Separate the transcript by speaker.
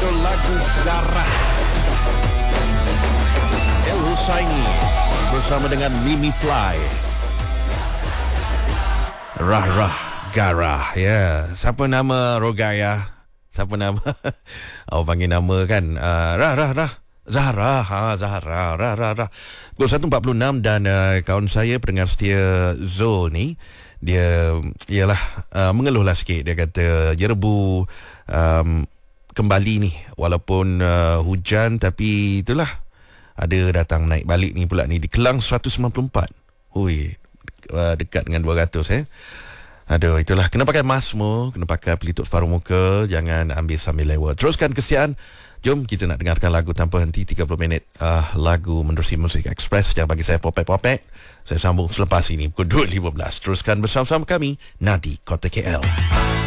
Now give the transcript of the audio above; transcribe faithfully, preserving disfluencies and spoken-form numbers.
Speaker 1: Itu lagu Garah El Husaini bersama dengan Mimi Fly. Rah Rah Garah. Ya, yeah. Siapa nama Rogaya? Siapa nama? Oh, panggil nama kan. Uh, Rah Rah Rah Zahra, ha, Zahra, Rah Rah Rah. Pukul satu empat puluh enam dan uh, kawan saya pendengar setia Zul ni, dia ialah uh, mengeluhlah sikit. Dia kata jerebu um, kembali ni, walaupun uh, hujan, tapi itulah ada datang naik balik ni pula ni di Kelang seratus sembilan puluh empat. Hui, uh, dekat dengan dua ratus eh. Aduh, itulah, kena pakai mask semua, kena pakai pelitup separuh muka, jangan ambil sambil lewat. Teruskan kesian. Jom kita nak dengarkan lagu tanpa henti tiga puluh minit uh, lagu menerusi Muzik Express. Jangan bagi saya popek-popek. Saya sambung selepas ini pukul dua lima belas. Teruskan bersama-sama kami Nadi Kota K L.